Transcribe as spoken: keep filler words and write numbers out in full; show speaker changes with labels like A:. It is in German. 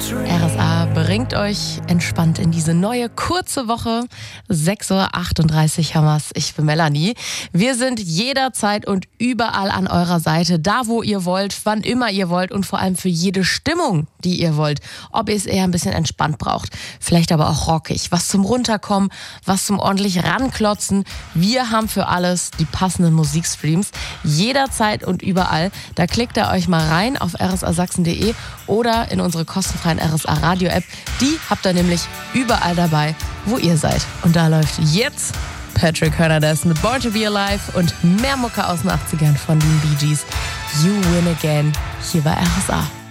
A: R S A bringt euch entspannt in diese neue kurze Woche. sechs Uhr achtunddreißig haben wir's. Ich bin Melanie. Wir sind jederzeit und überall an eurer Seite, da wo ihr wollt, wann immer ihr wollt und vor allem für jede Stimmung, die ihr wollt. Ob ihr es eher ein bisschen entspannt braucht, vielleicht aber auch rockig, was zum Runterkommen, was zum ordentlich ranklotzen. Wir haben für alles die passenden Musikstreams, jederzeit und überall. Da klickt ihr euch mal rein auf r s a sachsen punkt d e oder in unsere kostenfreien R S A Radio App. Die habt ihr nämlich überall dabei, wo ihr seid. Und da läuft jetzt Patrick Hernandez mit Born to Be Alive und mehr Mucke aus den achtzigern von den Bee Gees. You Win Again hier bei R S A.